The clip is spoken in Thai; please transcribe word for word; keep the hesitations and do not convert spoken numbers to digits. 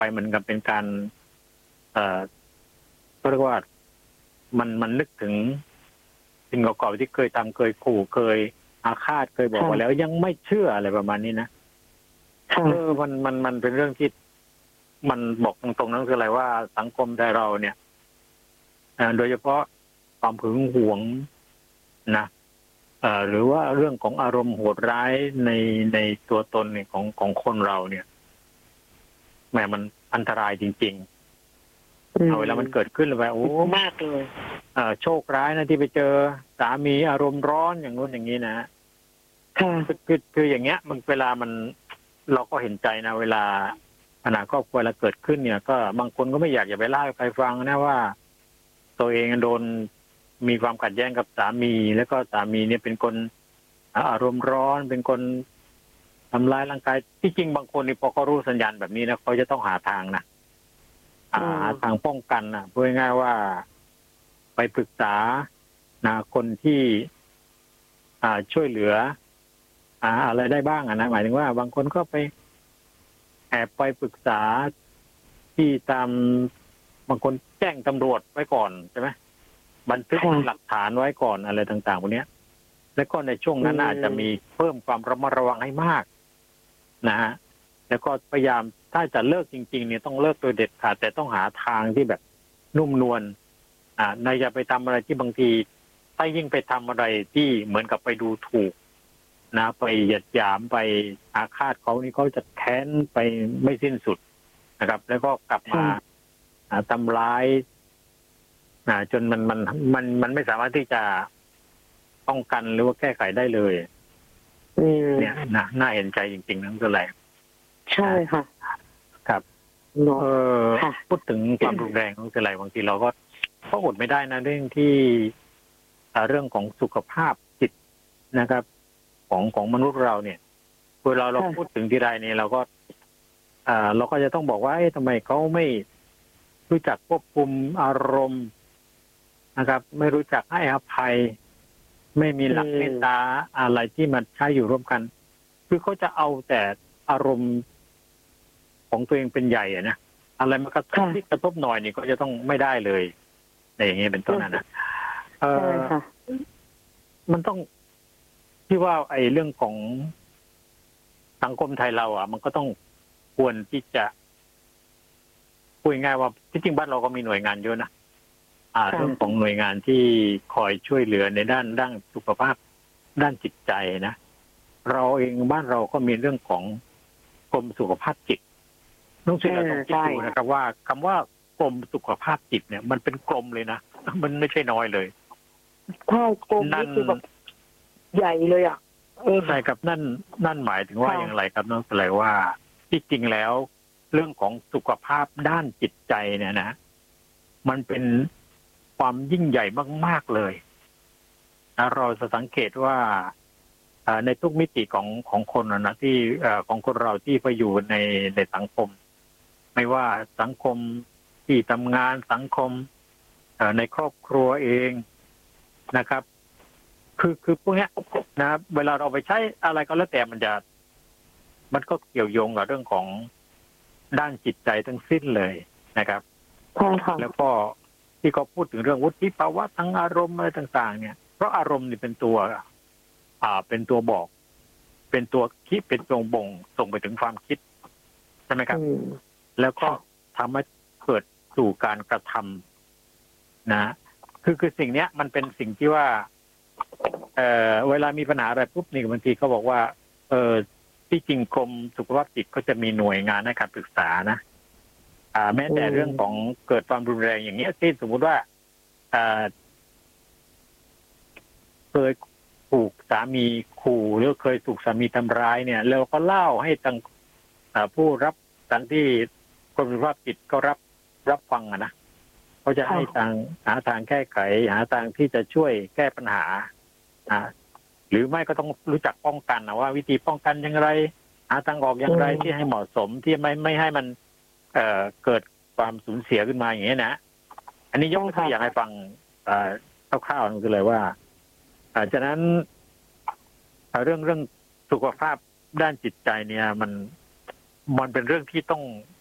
ไปมันก็เป็นการ เอ่อก็เรียกว่ามันมันนึกถึงสิ่งเก่าๆที่เคยทำเคยขู่เคยอาฆาตเคยบอกว่าแล้วยังไม่เชื่ออะไรประมาณนี้นะเออมันมันมันเป็นเรื่องที่มันบอกตรงๆนั่นคืออะไรว่าสังคมไทยเราเนี่ยโดยเฉพาะความหึงหวงนะเอ่อหรือว่าเรื่องของอารมณ์โหดร้ายในในตัวตนเนี่ยของของคนเราเนี่ยแหมมันอันตรายจริงๆเอาเวลามันเกิดขึ้นเลยโอ้มากเลยเอ่อโชคร้ายนะที่ไปเจอสามีอารมณ์ร้อนอย่างนู้นอย่างนี้นะค่ะคือคืออย่างเงี้ยมันเวลามันเราก็เห็นใจนะเวลาปัญหาครอบครัวเราเกิดขึ้นเนี่ยก็บางคนก็ไม่อยากจะไปเล่าให้ใครฟังนะว่าตัวเองโดนมีความขัดแย้งกับสามีแล้วก็สามีเนี่ยเป็นคนอารมณ์ร้อนเป็นคนทำร้ายร่างกายที่จริงบางคนนี่พอเขารู้สัญญาณแบบนี้นะเขาจะต้องหาทางนะหาทางป้องกันนะพูดง่ายๆว่าไปปรึกษานะคนที่ช่วยเหลืออะไรได้บ้างนะหมายถึงว่าบางคนก็ไปแอบไปปรึกษาที่ตามบางคนแจ้งตำรวจไว้ก่อนใช่ไหมบันทึกหลักฐานไว้ก่อนอะไรต่างๆพวกนี้แล้วก็ในช่วงนั้นอาจจะมีเพิ่มความระมัดระวังให้มากนะฮะแล้วก็พยายามถ้าจะเลิกจริงๆเนี่ยต้องเลิกโดยเด็ดขาดแต่ต้องหาทางที่แบบนุ่มนวลอ่าในอย่าไปทำอะไรที่บางทีถ้ายิ่งไปทำอะไรที่เหมือนกับไปดูถูกนะไปหยัดหยามไปอาฆาตเขานี่เขาจะแค้นไปไม่สิ้นสุดนะครับแล้วก็กลับมาทำร้ายจนมันมันมันมันไม่สามารถที่จะป้องกันหรือว่าแก้ไขได้เลยเนี่ยนะน่าเห็นใจจริงๆนั่นคืออะไรใช่ค่ะครับเออพูดถึงความรุนแรงนั่นคืออะไรบางทีเราก็ก็อดไม่ได้นะเรื่องที่เรื่องของสุขภาพจิตนะครับของของมนุษย์เราเนี่ยเวลาเราพูดถึงที่ใดเนี่ยเราก็อ่าเราก็จะต้องบอกว่าทำไมเขาไม่รู้จักควบคุมอารมณ์นะครับไม่รู้จักให้อภัยไม่มีหลักเมตตาอะไรที่มันใช้อยู่ร่วมกันคือเขาจะเอาแต่อารมณ์ของตัวเองเป็นใหญ่อะนะอะไรมากระทบที่กระทบหน่อยนี่ก็จะต้องไม่ได้เลยในอย่างนี้เป็นต้นนะเออมันต้องที่ว่าไอ้เรื่องของสังคมไทยเราอ่ะมันก็ต้องควรที่จะพูดง่ายว่าที่จริงบ้านเราก็มีหน่วยงานเยอะนะอ่าเรื่องของหน่วยงานที่คอยช่วยเหลือในด้านด้านสุขภาพด้านจิตใจนะเราเองบ้านเราก็มีเรื่องของกรมสุขภาพจิตน้องเสือต้องคิดดูนะครับว่าคำว่ากรมสุขภาพจิตเนี่ยมันเป็นกรมเลยนะมันไม่ใช่น้อยเลยใช่กรมนี่คือแบบใหญ่เลยอ่ะใช่ครับนั่นนั่นหมายถึงว่าอย่างไรครับน้องเสือว่าที่จริงแล้วเรื่องของสุขภาพด้านจิตใจเนี่ยนะมันเป็นความยิ่งใหญ่มากๆเลยเราจะสังเกตว่าในทุกมิติของของคนนะที่ของคนเราที่ไปอยู่ในในสังคมไม่ว่าสังคมที่ทำงานสังคมในครอบครัวเองนะครับคือคือพวกนี้นะเวลาเราไปใช้อะไรก็แล้วแต่มันจะมันก็เกี่ยวโยงกับเรื่องของด้านจิตใจทั้งสิ้นเลยนะครับแล้วก็ที่เขาพูดถึงเรื่องวุฒิภาวะทางอารมณ์อะไรต่างๆเนี่ยเพราะอารมณ์นี่เป็นตัวอ่าเป็นตัวบอกเป็นตัวคิดเป็นตัวบ่งส่งไปถึงความคิดใช่ไหมครับแล้วก็ทำให้เกิดสู่การกระทำนะคือคือสิ่งเนี้ยมันเป็นสิ่งที่ว่าเอ่อเวลามีปัญหาอะไรปุ๊บนี่บางทีเขาบอกว่าเออที่จริงกรมสุขภาพจิตก็จะมีหน่วยงานในการปรึกษานะอ่าแม้แต่เรื่องของเกิดความรุนแรงอย่างนี้ที่สมมุติว่าอ่าเคยถูกสามีขู่หรือเคยถูกสามีทำร้ายเนี่ยเราก็เล่าให้ทางผู้รับทางที่กรมสุขภาพจิตก็รับรับฟังนะเขาจะให้ทางหาทางแก้ไขหาทางที่จะช่วยแก้ปัญหาอ่าหรือไม่ก็ต้องรู้จักป้องกันนะว่าวิธีป้องกันอย่างไรหาทางออกอย่างไรที่ให้เหมาะสมที่ไม่ไม่ให้มันเอ่อเกิดความสูญเสียขึ้นมาอย่างนี้นะอันนี้ยกตัวอย่างให้ฟังคร่าวๆคือเลยว่าอ่าฉะนั้นเรื่องเรื่องสุขภาพด้านจิตใจเนี่ยมันมันเป็นเรื่องที่ต้อง